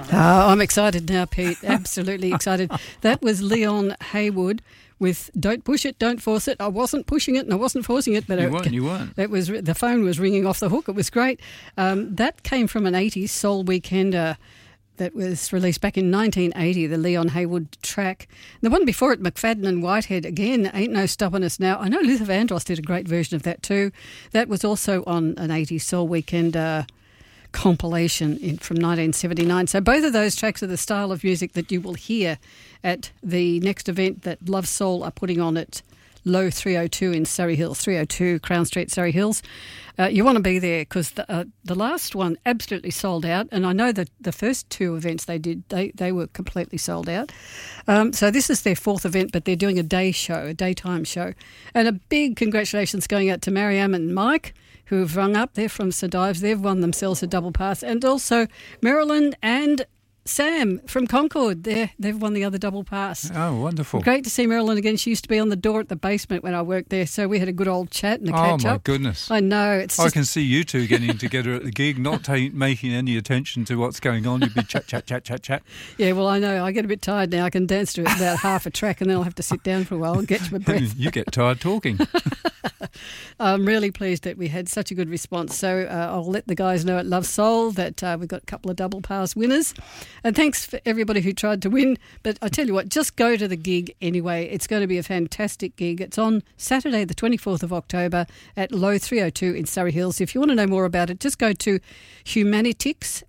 Oh, I'm excited now, Pete. Absolutely excited. That was Leon Haywood with Don't Push It, Don't Force It. I wasn't pushing it and I wasn't forcing it. But You weren't. The phone was ringing off the hook. It was great. That came from an 80s soul weekender that was released back in 1980, the Leon Haywood track. The one before it, McFadden and Whitehead, again, Ain't No Stopping Us Now. I know Luther Vandross did a great version of that too. That was also on an 80s soul weekender compilation from 1979. So both of those tracks are the style of music that you will hear at the next event that Love Soul are putting on at Low 302 in Surrey Hills, 302 Crown Street, Surrey Hills. You want to be there because the last one absolutely sold out, and I know that the first two events they did, they were completely sold out. So this is their fourth event, but they're doing a daytime show. And a big congratulations going out to Mariam and Mike, who have rung up. They're from St Ives. They've won themselves a double pass. And also Marilyn and Sam from Concord, they've won the other double pass. Oh, wonderful. Great to see Marilyn again. She used to be on the door at the basement when I worked there, so we had a good old chat and a catch-up. Oh, my goodness. I know. I can see you two getting together at the gig, not making any attention to what's going on. You'd be chat. Yeah, well, I know. I get a bit tired now. I can dance to about half a track and then I'll have to sit down for a while and get my breath. You get tired talking. I'm really pleased that we had such a good response. So I'll let the guys know at Love Soul that we've got a couple of double pass winners. And thanks for everybody who tried to win. But I tell you what, just go to the gig anyway. It's going to be a fantastic gig. It's on Saturday, the 24th of October at Low 302 in Surrey Hills. If you want to know more about it, just go to Humanitix,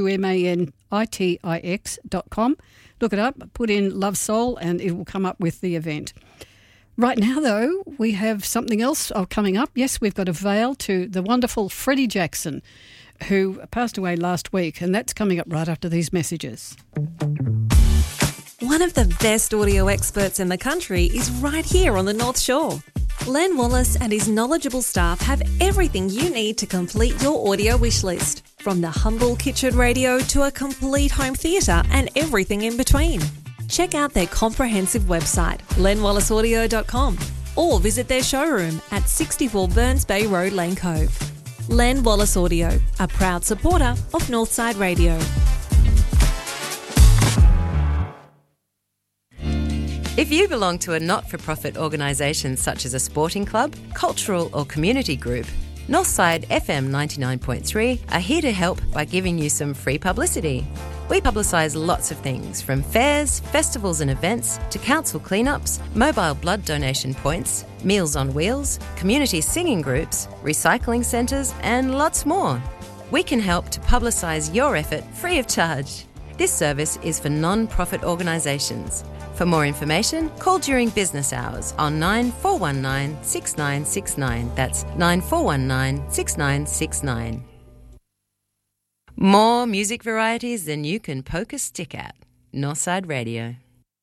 humanitix.com. Look it up, put in Love Soul, and it will come up with the event. Right now, though, we have something else coming up. Yes, we've got a veil to the wonderful Freddie Jackson, who passed away last week, and that's coming up right after these messages. One of the best audio experts in the country is right here on the North Shore. Len Wallace and his knowledgeable staff have everything you need to complete your audio wish list, from the humble kitchen radio to a complete home theatre and everything in between. Check out their comprehensive website, lenwallaceaudio.com, or visit their showroom at 64 Burns Bay Road, Lane Cove. Len Wallace Audio, a proud supporter of Northside Radio. If you belong to a not-for-profit organisation such as a sporting club, cultural or community group, Northside FM 99.3 are here to help by giving you some free publicity. We publicise lots of things, from fairs, festivals and events, to council cleanups, mobile blood donation points, Meals on Wheels, community singing groups, recycling centres and lots more. We can help to publicise your effort free of charge. This service is for non-profit organisations. For more information, call during business hours on 9419 6969. That's 9419 6969. More music varieties than you can poke a stick at. Northside Radio.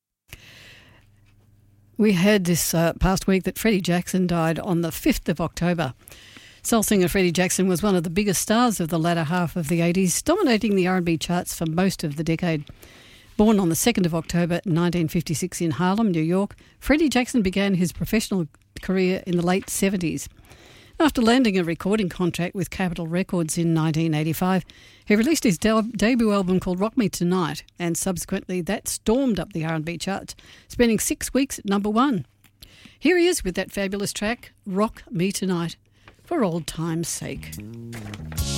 We heard this past week that Freddie Jackson died on the 5th of October. Soul singer Freddie Jackson was one of the biggest stars of the latter half of the 80s, dominating the R&B charts for most of the decade. Born on the 2nd of October 1956 in Harlem, New York, Freddie Jackson began his professional career in the late 70s. After landing a recording contract with Capitol Records in 1985, he released his debut album called Rock Me Tonight, and subsequently that stormed up the R&B charts, spending 6 weeks at number one. Here he is with that fabulous track, Rock Me Tonight, for old time's sake.